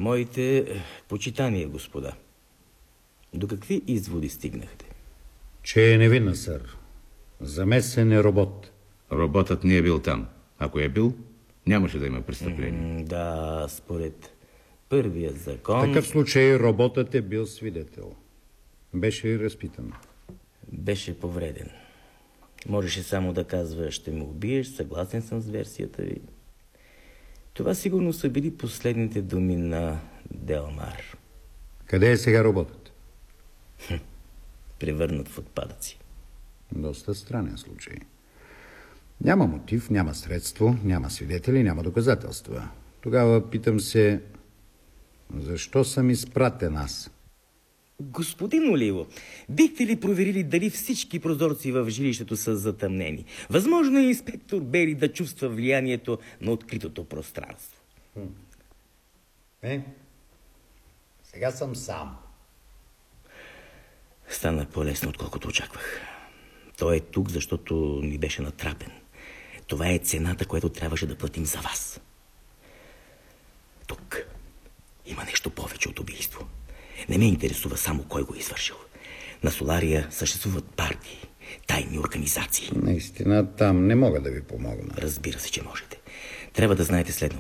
Моите почитания, господа. До какви изводи стигнахте? Че е невинна, сър. Замесен е робот. Роботът не е бил там. Ако е бил, нямаше да има престъпление. Да, според първия закон... В такъв случай роботът е бил свидетел. Беше и разпитан. Беше повреден. Можеше само да казва: ще ме убиеш, съгласен съм с версията ви. Това сигурно са били последните думи на Делмар. Къде е сега роботът? Превърнат в отпадъци. Доста странен случай. Няма мотив, няма средство, няма свидетели, няма доказателства. Тогава питам се, защо съм изпратен аз? Господин Оливо, бихте ли проверили дали всички прозорци в жилището са затъмнени? Възможно е инспектор Бери да чувства влиянието на откритото пространство. Сега съм сам. Стана по-лесно, отколкото очаквах. Той е тук, защото ни беше натрапен. Това е цената, която трябваше да платим за вас. Тук има нещо повече от убийство. Не ме интересува само кой го е извършил. На Солария съществуват партии, тайни организации. Наистина там не мога да ви помогна. Разбира се, че можете. Трябва да знаете следното.